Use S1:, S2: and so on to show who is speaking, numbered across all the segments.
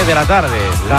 S1: de la tarde,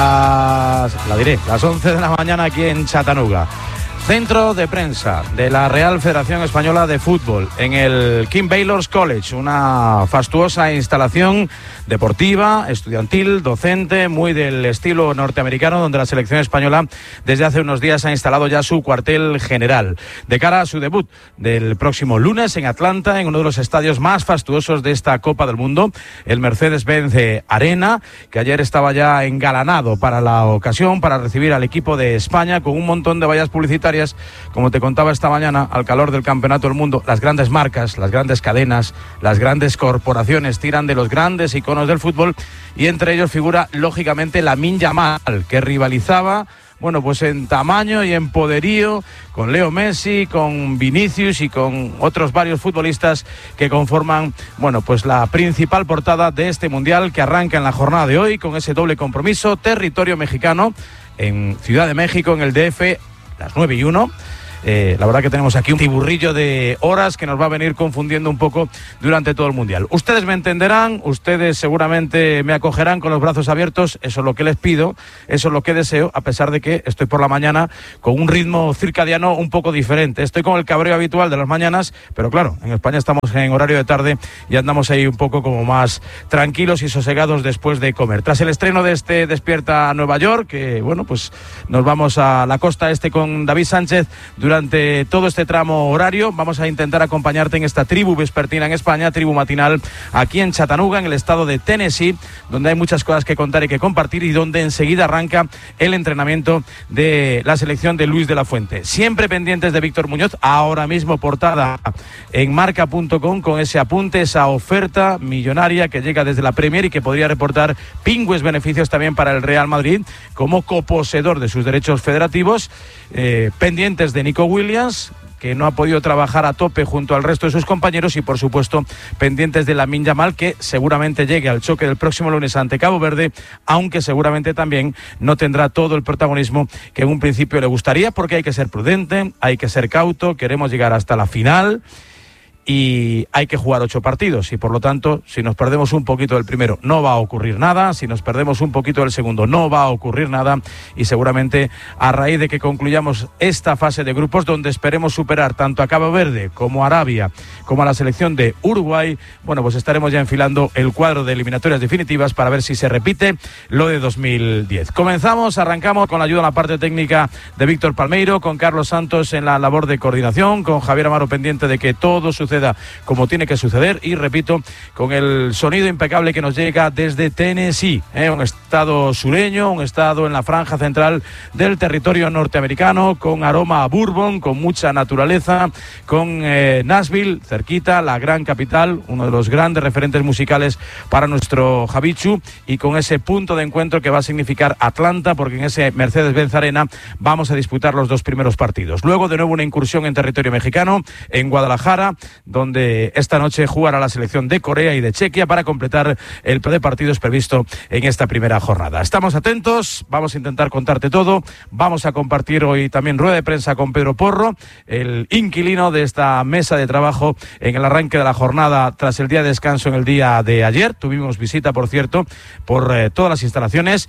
S1: las 11 de la mañana aquí en Chattanooga. Centro de prensa de la Real Federación Española de Fútbol en el King Baylor's College, una fastuosa instalación deportiva, estudiantil, docente, muy del estilo norteamericano, donde la selección española desde hace unos días ha instalado ya su cuartel general, de cara a su debut del próximo lunes en Atlanta, en uno de los estadios más fastuosos de esta Copa del Mundo, el Mercedes-Benz Arena, que ayer estaba ya engalanado para la ocasión, para recibir al equipo de España, con un montón de vallas publicitarias, como te contaba esta mañana, al calor del Campeonato del Mundo. Las grandes marcas, las grandes cadenas, las grandes corporaciones tiran de los grandes iconos del fútbol, y entre ellos figura lógicamente Lamine Yamal, que rivalizaba, bueno, pues en tamaño y en poderío con Leo Messi, con Vinicius y con otros varios futbolistas que conforman, bueno, pues la principal portada de este Mundial, que arranca en la jornada de hoy con ese doble compromiso, territorio mexicano en Ciudad de México, en el DF, las 9:01. La verdad que tenemos aquí un tiburrillo de horas que nos va a venir confundiendo un poco durante todo el Mundial. Ustedes me entenderán, ustedes seguramente me acogerán con los brazos abiertos, eso es lo que les pido, eso es lo que deseo, a pesar de que estoy por la mañana con un ritmo circadiano un poco diferente. Estoy con el cabreo habitual de las mañanas, pero claro, en España estamos en horario de tarde y andamos ahí un poco como más tranquilos y sosegados después de comer. Tras el estreno de este Despierta Nueva York, que bueno, pues nos vamos a la costa este con David Sánchez durante todo este tramo horario. Vamos a intentar acompañarte en esta tribu vespertina en España, tribu matinal aquí en Chattanooga, en el estado de Tennessee, donde hay muchas cosas que contar y que compartir, y donde enseguida arranca el entrenamiento de la selección de Luis de la Fuente. Siempre pendientes de Víctor Muñoz, ahora mismo portada en marca.com con ese apunte, esa oferta millonaria que llega desde la Premier y que podría reportar pingües beneficios también para el Real Madrid como coposeedor de sus derechos federativos. Pendientes de Nico Williams, que no ha podido trabajar a tope junto al resto de sus compañeros, y por supuesto pendientes de Lamine Yamal, que seguramente llegue al choque del próximo lunes ante Cabo Verde, aunque seguramente también no tendrá todo el protagonismo que en un principio le gustaría, porque hay que ser prudente, hay que ser cauto, queremos llegar hasta la final y hay que jugar 8 partidos, y por lo tanto, si nos perdemos un poquito del primero, no va a ocurrir nada. Si nos perdemos un poquito del segundo, no va a ocurrir nada, y seguramente a raíz de que concluyamos esta fase de grupos, donde esperemos superar tanto a Cabo Verde como a Arabia como a la selección de Uruguay, bueno, pues estaremos ya enfilando el cuadro de eliminatorias definitivas para ver si se repite lo de 2010. Arrancamos con la ayuda en la parte técnica de Víctor Palmeiro, con Carlos Santos en la labor de coordinación, con Javier Amaro pendiente de que todo suceda como tiene que suceder, y repito, con el sonido impecable que nos llega desde Tennessee, un estado sureño, un estado en la franja central del territorio norteamericano, con aroma a bourbon, con mucha naturaleza, con Nashville cerquita, la gran capital, uno de los grandes referentes musicales para nuestro Javichu, y con ese punto de encuentro que va a significar Atlanta, porque en ese Mercedes-Benz Arena vamos a disputar los 2 primeros partidos. Luego de nuevo una incursión en territorio mexicano, en Guadalajara, donde esta noche jugará la selección de Corea y de Chequia para completar el plan de partidos previsto en esta primera jornada. Estamos atentos, vamos a intentar contarte todo, vamos a compartir hoy también rueda de prensa con Pedro Porro, el inquilino de esta mesa de trabajo en el arranque de la jornada tras el día de descanso en el día de ayer. Tuvimos visita, por cierto, por todas las instalaciones,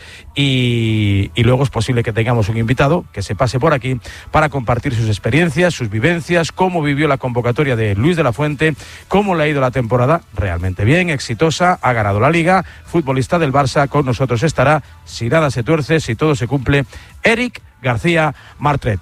S1: y luego es posible que tengamos un invitado que se pase por aquí para compartir sus experiencias, sus vivencias, cómo vivió la convocatoria de Luis de la Fuente, cómo le ha ido la temporada. Realmente bien, exitosa, ha ganado la Liga, futbolista del Barça. Con nosotros estará, si nada se tuerce, si todo se cumple, Eric García Martret.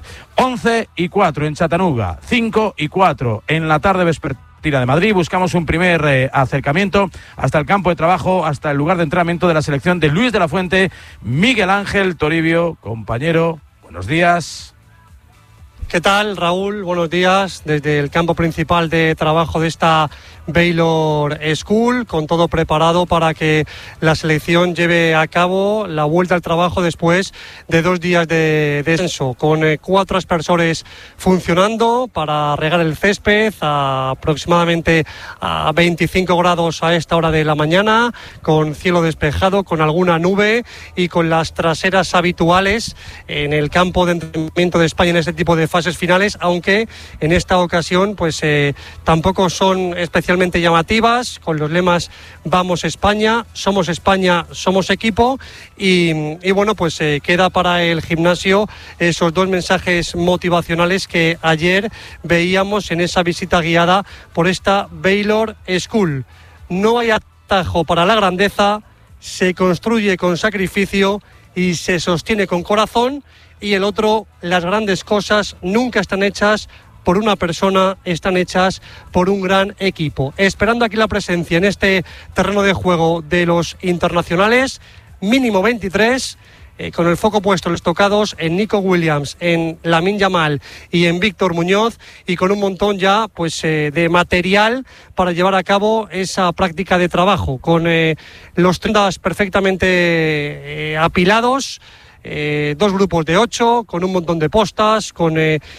S1: 11:04 en Chattanooga, 5:04 en la tarde vespertina de Madrid. Buscamos un primer acercamiento hasta el campo de trabajo, hasta el lugar de entrenamiento de la selección de Luis de la Fuente. Miguel Ángel Toribio, compañero, buenos días.
S2: ¿Qué tal, Raúl? Buenos días. Desde el campo principal de trabajo de esta Baylor School, con todo preparado para que la selección lleve a cabo la vuelta al trabajo después de 2 días de descanso, con 4 aspersores funcionando para regar el césped aproximadamente a 25 grados a esta hora de la mañana, con cielo despejado, con alguna nube y con las traseras habituales en el campo de entrenamiento de España en este tipo de fase fases finales, aunque en esta ocasión pues tampoco son especialmente llamativas, con los lemas Vamos España, somos equipo, y bueno, pues queda para el gimnasio esos dos mensajes motivacionales que ayer veíamos en esa visita guiada por esta Baylor School. No hay atajo para la grandeza, se construye con sacrificio y se sostiene con corazón. Y el otro, las grandes cosas nunca están hechas por una persona, están hechas por un gran equipo. Esperando aquí la presencia en este terreno de juego de los internacionales, mínimo 23, con el foco puesto en los tocados en Nico Williams, en Lamine Yamal y en Víctor Muñoz, y con un montón ya pues de material para llevar a cabo esa práctica de trabajo, con los 30 perfectamente apilados. Dos grupos de 8, con un montón de postas, con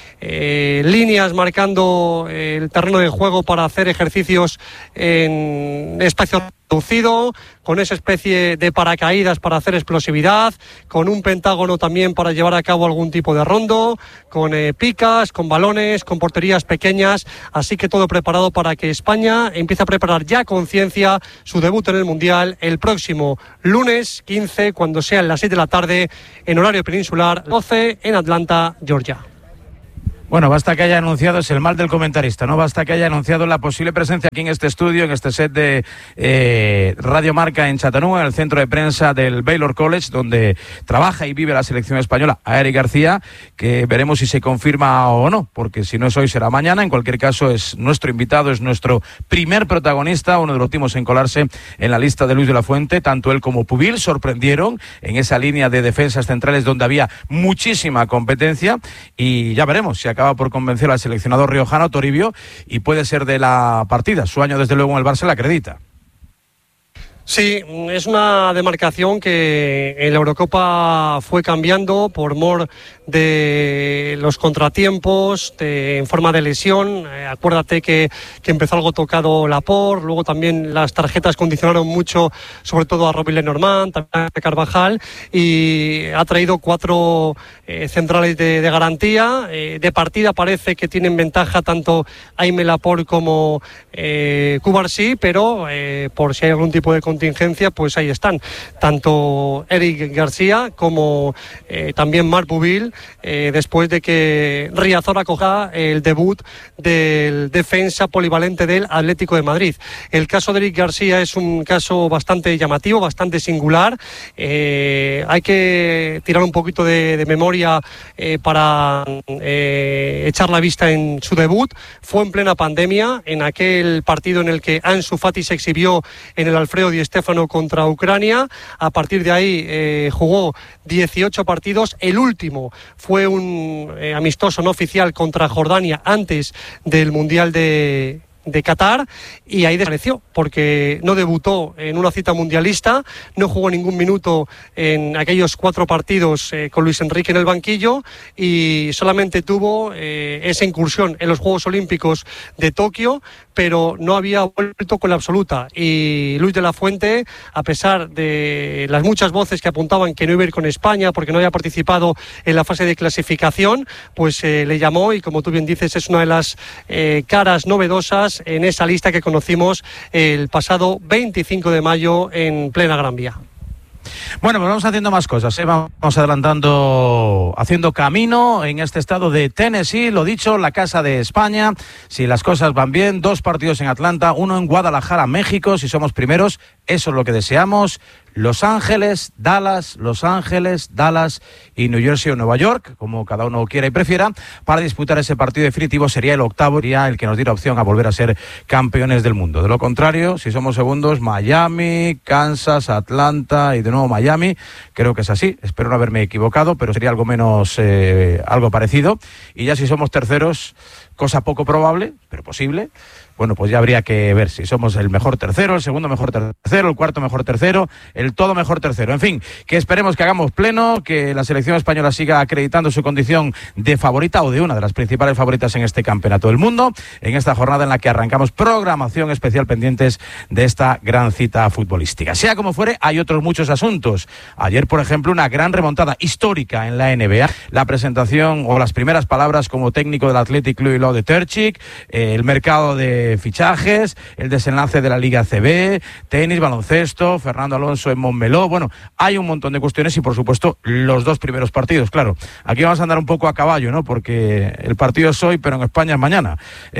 S2: líneas marcando el terreno de juego para hacer ejercicios en espacio reducido, con esa especie de paracaídas para hacer explosividad, con un pentágono también para llevar a cabo algún tipo de rondo, con picas, con balones, con porterías pequeñas, así que todo preparado para que España empiece a preparar ya con ciencia su debut en el Mundial el próximo lunes 15, cuando sean las 6 de la tarde en horario peninsular, 12 en Atlanta, Georgia.
S1: Bueno, basta que haya anunciado, es el mal del comentarista, ¿no? Basta que haya anunciado la posible presencia aquí en este estudio, en este set de Radio Marca en Chattanooga, en el centro de prensa del Baylor College, donde trabaja y vive la selección española, a Eric García, que veremos si se confirma o no, porque si no es hoy será mañana. En cualquier caso es nuestro invitado, es nuestro primer protagonista, uno de los últimos en colarse en la lista de Luis de la Fuente. Tanto él como Pubil sorprendieron en esa línea de defensas centrales donde había muchísima competencia, y ya veremos si acaba por convencer al seleccionador riojano Toribio, y puede ser de la partida. Su año desde luego en el Barça le acredita.
S2: Sí, es una demarcación que en la Eurocopa fue cambiando por mor de los contratiempos, en forma de lesión. Acuérdate que empezó algo tocado Laporte, luego también las tarjetas condicionaron mucho, sobre todo a Robin Lenormand, también a Carvajal, y ha traído 4 centrales de garantía. De partida parece que tienen ventaja tanto Aimé Laporte como Cubarsí, pero por si hay algún tipo de contingencia, pues ahí están tanto Eric García como también Marc Pubil, después de que Riazor acoja el debut del defensa polivalente del Atlético de Madrid. El caso de Eric García es un caso bastante llamativo, bastante singular. Hay que tirar un poquito de memoria para echar la vista en su debut. Fue en plena pandemia, en aquel partido en el que Ansu Fati se exhibió en el Alfredo Di Stéfano contra Ucrania. A partir de ahí jugó 18 partidos. El último fue un amistoso no oficial contra Jordania antes del Mundial de Qatar, y ahí desapareció porque no debutó en una cita mundialista, no jugó ningún minuto en aquellos 4 partidos con Luis Enrique en el banquillo, y solamente tuvo esa incursión en los Juegos Olímpicos de Tokio, pero no había vuelto con la absoluta. Y Luis de la Fuente, a pesar de las muchas voces que apuntaban que no iba a ir con España porque no había participado en la fase de clasificación, pues le llamó, y como tú bien dices, es una de las caras novedosas en esa lista que conocimos el pasado 25 de mayo en plena Gran Vía.
S1: Bueno, pues vamos haciendo más cosas, vamos adelantando, haciendo camino en este estado de Tennessee. Lo dicho, la casa de España, si las cosas van bien, 2 partidos en Atlanta, 1 en Guadalajara, México, si somos primeros, eso es lo que deseamos. Los Ángeles, Dallas y New Jersey o Nueva York, como cada uno quiera y prefiera, para disputar ese partido definitivo. Sería el octavo, sería el que nos diera opción a volver a ser campeones del mundo. De lo contrario, si somos segundos, Miami, Kansas, Atlanta y de nuevo Miami. Creo que es así, espero no haberme equivocado, pero sería algo menos, algo parecido. Y ya si somos terceros, cosa poco probable, pero posible, bueno, pues ya habría que ver si somos el mejor tercero, el segundo mejor tercero, el cuarto mejor tercero, el todo mejor tercero. En fin, que esperemos que hagamos pleno, que la selección española siga acreditando su condición de favorita o de una de las principales favoritas en este campeonato del mundo, en esta jornada en la que arrancamos programación especial pendientes de esta gran cita futbolística. Sea como fuere, hay otros muchos asuntos. Ayer, por ejemplo, una gran remontada histórica en la NBA, la presentación o las primeras palabras como técnico del Athletic Club de Terzic, el mercado de fichajes, el desenlace de la Liga CB, tenis, baloncesto, Fernando Alonso en Montmeló. Bueno, hay un montón de cuestiones y, por supuesto, los dos primeros partidos. Claro, aquí vamos a andar un poco a caballo, ¿no? Porque el partido es hoy, pero en España es mañana.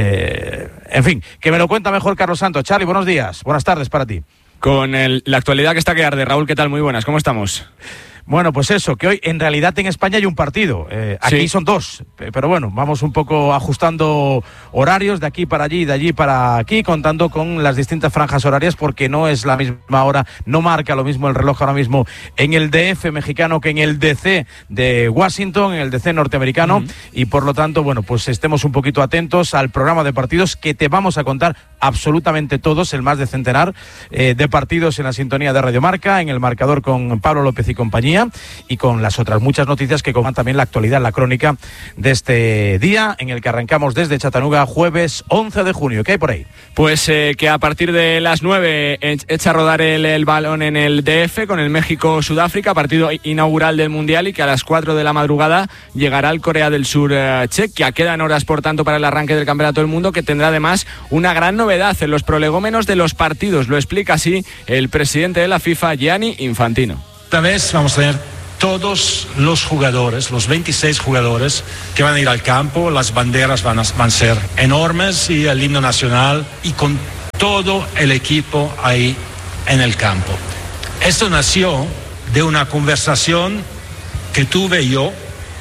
S1: En fin, que me lo cuenta mejor Carlos Santos. Charly, buenos días, buenas tardes para ti.
S3: Con la actualidad que está que arde. Raúl, ¿qué tal? Muy buenas, ¿cómo estamos?
S1: Bueno, pues eso, que hoy en realidad en España hay un partido, aquí son dos, pero bueno, vamos un poco ajustando horarios de aquí para allí y de allí para aquí, contando con las distintas franjas horarias, porque no es la misma hora, no marca lo mismo el reloj ahora mismo en el DF mexicano que en el DC de Washington, en el DC norteamericano, y por lo tanto, bueno, pues estemos un poquito atentos al programa de partidos que te vamos a contar absolutamente todos, el más de centenar de partidos en la sintonía de Radio Marca, en el marcador con Pablo López y compañía, y con las otras muchas noticias que coman también la actualidad, la crónica de este día en el que arrancamos desde Chattanooga, jueves 11 de junio. ¿Qué hay por ahí?
S3: Pues que a partir de las 9 echa a rodar el balón en el DF con el México-Sudáfrica, partido inaugural del Mundial, y que a las 4 de la madrugada llegará el Corea del Sur-Chequia. Quedan horas, por tanto, para el arranque del Campeonato del Mundo, que tendrá además una gran novedad en los prolegómenos de los partidos. Lo explica así el presidente de la FIFA, Gianni Infantino.
S4: Esta vez vamos a tener todos los jugadores, los 26 jugadores que van a ir al campo. Las banderas van a ser enormes y el himno nacional, y con todo el equipo ahí en el campo. Esto nació de una conversación que tuve yo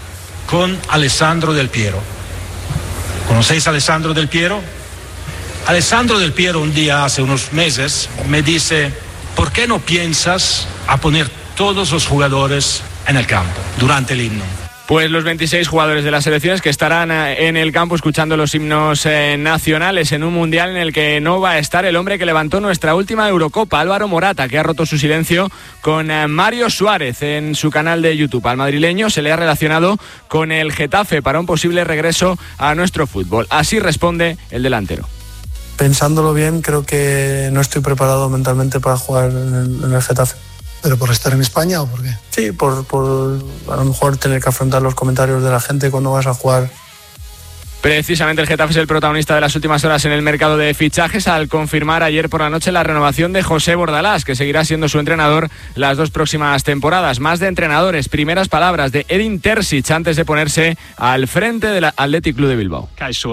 S4: con Alessandro Del Piero. ¿Conocéis a Alessandro Del Piero? Alessandro Del Piero un día, hace unos meses, me dice: ¿por qué no piensas a poner todos los jugadores en el campo durante el himno?
S3: Pues los 26 jugadores de las selecciones que estarán en el campo escuchando los himnos nacionales en un mundial en el que no va a estar el hombre que levantó nuestra última Eurocopa, Álvaro Morata, que ha roto su silencio con Mario Suárez en su canal de YouTube. Al madrileño se le ha relacionado con el Getafe para un posible regreso a nuestro fútbol. Así responde el delantero.
S5: Pensándolo bien, creo que no estoy preparado mentalmente para jugar en el Getafe.
S6: ¿Pero por estar en España o por qué?
S5: Sí, por a lo mejor tener que afrontar los comentarios de la gente cuando vas a jugar.
S3: Precisamente el Getafe es el protagonista de las últimas horas en el mercado de fichajes, al confirmar ayer por la noche la renovación de José Bordalás, que seguirá siendo su entrenador las dos próximas temporadas. Más de entrenadores, primeras palabras de Edin Terzic antes de ponerse al frente del Athletic Club de Bilbao.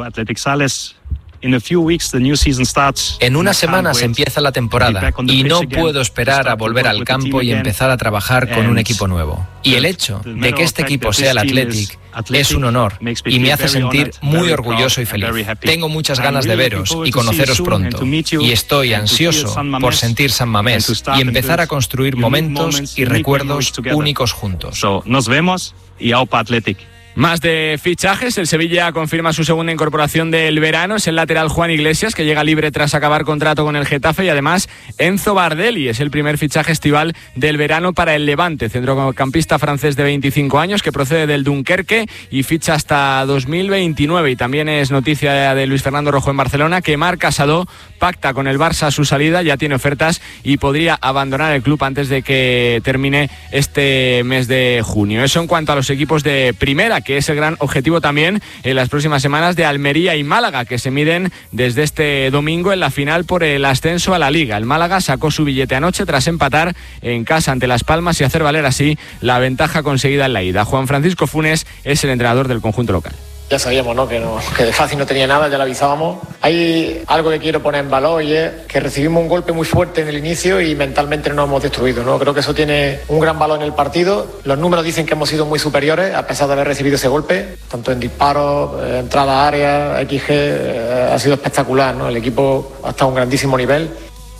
S7: En unas semanas empieza la temporada y no puedo esperar a volver al campo y empezar a trabajar con un equipo nuevo. Y el hecho de que este equipo sea el Athletic es un honor y me hace sentir muy orgulloso y feliz. Tengo muchas ganas de veros y conoceros pronto, y estoy ansioso por sentir San Mamés y empezar a construir momentos y recuerdos únicos juntos.
S3: Nos vemos y aupa Athletic. Más de fichajes, el Sevilla confirma su segunda incorporación del verano, es el lateral Juan Iglesias, que llega libre tras acabar contrato con el Getafe, y además Enzo Bardelli es el primer fichaje estival del verano para el Levante, centrocampista francés de 25 años que procede del Dunkerque y ficha hasta 2029. Y también es noticia de Luis Fernando Rojo en Barcelona, que Marc Casado pacta con el Barça su salida, ya tiene ofertas y podría abandonar el club antes de que termine este mes de junio. Eso en cuanto a los equipos de primera, que es el gran objetivo también en las próximas semanas de Almería y Málaga, que se miden desde este domingo en la final por el ascenso a la Liga. El Málaga sacó su billete anoche tras empatar en casa ante Las Palmas y hacer valer así la ventaja conseguida en la ida. Juan Francisco Funes es el entrenador del conjunto local.
S8: Ya sabíamos, ¿no? Que de fácil no tenía nada, ya lo avisábamos. Hay algo que quiero poner en valor, y es que recibimos un golpe muy fuerte en el inicio y mentalmente no nos hemos destruido, ¿no? Creo que eso tiene un gran valor en el partido. Los números dicen que hemos sido muy superiores a pesar de haber recibido ese golpe, tanto en disparos, entrada a área, XG, ha sido espectacular, ¿no? El equipo ha estado a un grandísimo nivel.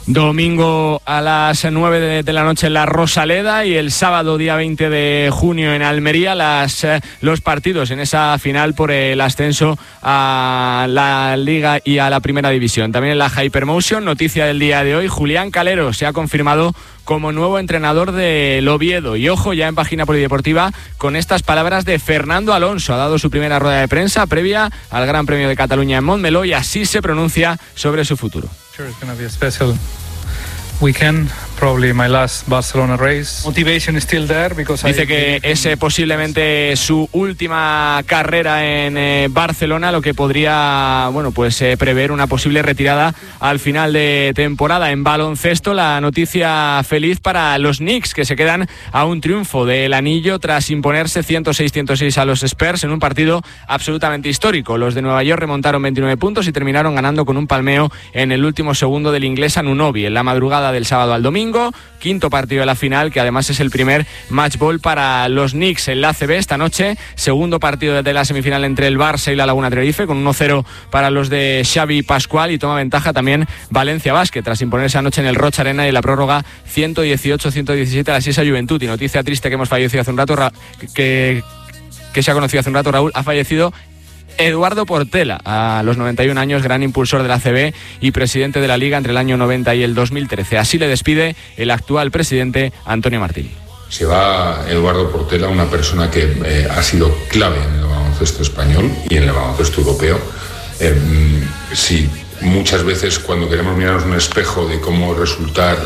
S3: Domingo a las 9 de la noche en la Rosaleda y el sábado día 20 de junio en Almería los partidos en esa final por el ascenso a la Liga y a la Primera División. También en la Hypermotion, noticia del día de hoy, Julián Calero se ha confirmado como nuevo entrenador del Oviedo. Y ojo, ya en página polideportiva con estas palabras de Fernando Alonso. Ha dado su primera rueda de prensa previa al Gran Premio de Cataluña en Montmeló y así se pronuncia sobre su futuro.
S9: Sure, it's going to be a special weekend, probably my last Barcelona race. Motivation is still there because
S3: dice que es posiblemente su última carrera en Barcelona, lo que podría, prever una posible retirada al final de temporada. En baloncesto, la noticia feliz para los Knicks, que se quedan a un triunfo del anillo tras imponerse 106-106 a los Spurs en un partido absolutamente histórico. Los de Nueva York remontaron 29 puntos y terminaron ganando con un palmeo en el último segundo del inglés Anunoby en la madrugada del sábado al domingo, quinto partido de la final, que además es el primer match ball para los Knicks en la ACB esta noche, segundo partido de la semifinal entre el Barça y la Laguna Tenerife, con 1-0 para los de Xavi Pascual, y toma ventaja también Valencia Basket, tras imponerse anoche en el Rocha Arena y en la prórroga 118-117 a la Siesa Juventud. Y noticia triste que hemos fallecido hace un rato, que se ha conocido hace un rato, Raúl, ha fallecido Eduardo Portela, a los 91 años, gran impulsor de la ACB y presidente de la Liga entre el año 90 y el 2013. Así le despide el actual presidente Antonio Martín.
S10: Se va Eduardo Portela, una persona que ha sido clave en el baloncesto español y en el baloncesto europeo. Sí, muchas veces cuando queremos mirarnos en un espejo de cómo resultar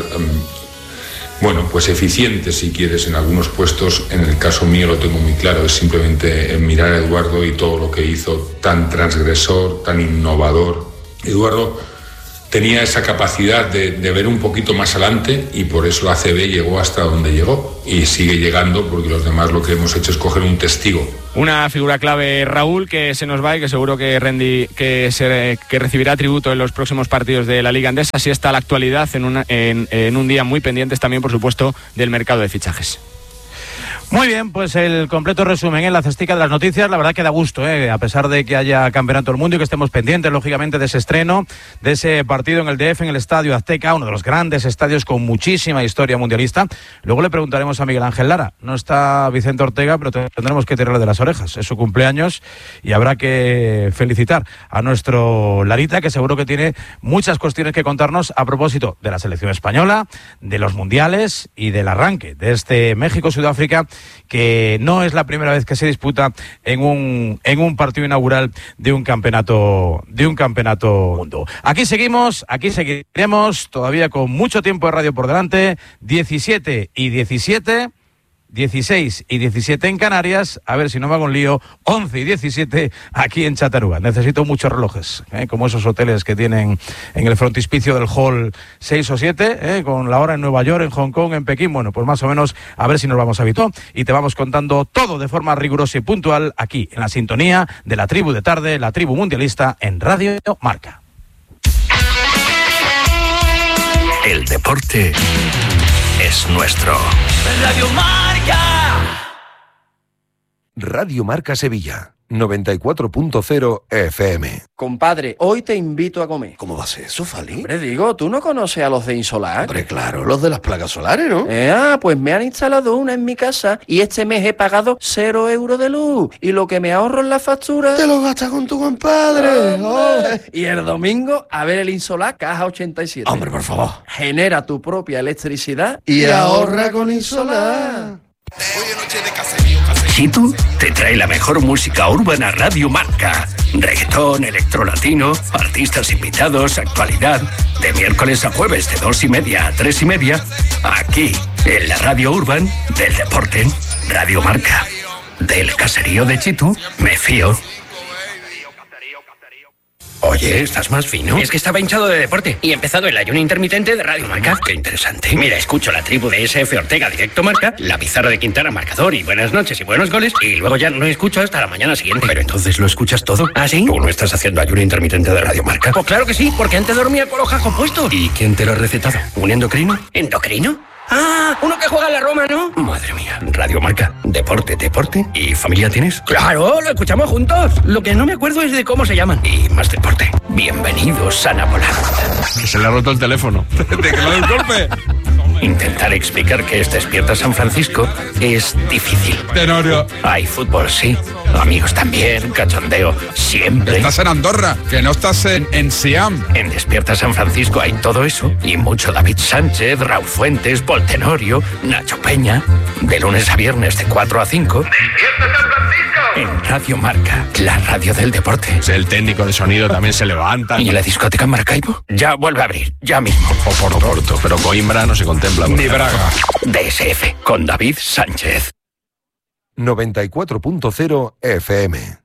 S10: eficiente, si quieres, en algunos puestos, en el caso mío lo tengo muy claro, es simplemente mirar a Eduardo y todo lo que hizo, tan transgresor, tan innovador. Eduardo tenía esa capacidad de ver un poquito más adelante y por eso la ACB llegó hasta donde llegó y sigue llegando, porque los demás lo que hemos hecho es coger un testigo.
S3: Una figura clave, Raúl, que se nos va y que seguro que recibirá tributo en los próximos partidos de la Liga Endesa. Así está la actualidad en un día muy pendientes también, por supuesto, del mercado de fichajes.
S1: Muy bien, pues el completo resumen en la cestica de las noticias. La verdad que da gusto, a pesar de que haya Campeonato del Mundo y que estemos pendientes, lógicamente, de ese estreno, de ese partido en el DF, en el Estadio Azteca, uno de los grandes estadios con muchísima historia mundialista. Luego le preguntaremos a Miguel Ángel Lara. No está Vicente Ortega, pero tendremos que tirarle de las orejas. Es su cumpleaños y habrá que felicitar a nuestro Larita, que seguro que tiene muchas cuestiones que contarnos a propósito de la selección española, de los mundiales y del arranque de este México-Sudáfrica, que no es la primera vez que se disputa en un partido inaugural de un campeonato mundo. Aquí seguiremos todavía con mucho tiempo de radio por delante. 17 y 17, 16 y 17 en Canarias, a ver si no me hago un lío, 11 y 17 aquí en Chattanooga. Necesito muchos relojes, como esos hoteles que tienen en el frontispicio del hall 6 o 7, con la hora en Nueva York, en Hong Kong, en Pekín. Bueno, pues más o menos a ver si nos vamos habituando y te vamos contando todo de forma rigurosa y puntual aquí en la sintonía de la tribu de tarde, la tribu mundialista en Radio Marca.
S11: El deporte es nuestro.
S12: Radio Marca.
S11: Radio Marca Sevilla, 94.0 FM.
S13: Compadre, hoy te invito a comer.
S14: ¿Cómo va a ser eso, Fali?
S13: Hombre, digo, ¿tú no conoces a los de Insolar?
S14: Hombre, claro, los de las placas solares, ¿no?
S13: Pues me han instalado una en mi casa y este mes he pagado 0 euros de luz. Y lo que me ahorro en la factura...
S14: ¡Te lo gastas con tu compadre!
S13: ¡Oh! Y el domingo, a ver el Insolar Caja 87.
S14: Hombre, por favor.
S13: Genera tu propia electricidad
S14: y ahorra con Insolar.
S11: Chitu te trae la mejor música urbana Radio Marca. Reggaetón, electrolatino, artistas invitados, actualidad. De miércoles a jueves de 2:30 a 3:30. Aquí, en la radio urban del deporte. Radio Marca. Del caserío de Chitu, me fío. Oye, ¿estás más fino?
S15: Es que estaba hinchado de deporte y he empezado el ayuno intermitente de Radio Marca.
S11: Qué interesante.
S15: Mira, escucho la tribu de SF Ortega Directo Marca, la pizarra de Quintana Marcador y buenas noches y buenos goles, y luego ya no escucho hasta la mañana siguiente.
S11: Pero entonces lo escuchas todo.
S15: ¿Ah, sí?
S11: ¿Tú no estás haciendo ayuno intermitente de Radio Marca?
S15: Pues claro que sí, porque antes dormía con los jajos puestos.
S11: ¿Y quién te lo ha recetado? ¿Un endocrino?
S15: ¿Endocrino? Ah, uno que juega en la Roma, ¿no?
S11: Madre mía, Radio Marca. Deporte ¿Y familia tienes? ¡Claro! ¡Lo escuchamos juntos! Lo que no me acuerdo es de cómo se llaman. Y más deporte. Bienvenidos a Napoleón.
S16: Que se le ha roto el teléfono. ¿De que le da un golpe?
S11: Intentar explicar que es Despierta San Francisco es difícil.
S16: Tenorio.
S11: Hay fútbol, sí. Amigos también, cachondeo, siempre.
S16: Estás en Andorra, que no estás en Siam.
S11: En Despierta San Francisco hay todo eso y mucho David Sánchez, Raúl Fuentes, Paul Tenorio, Nacho Peña. De lunes a viernes de 4 a 5. ¡Despierta San Francisco! En Radio Marca, la radio del deporte.
S16: El técnico de sonido también se levanta.
S11: ¿Y la discoteca Maracaibo? Ya vuelve a abrir, ya mismo.
S16: Oporto, pero Coimbra no se contempla.
S11: Ni Braga. DSF, con David Sánchez.
S17: 94.0 FM.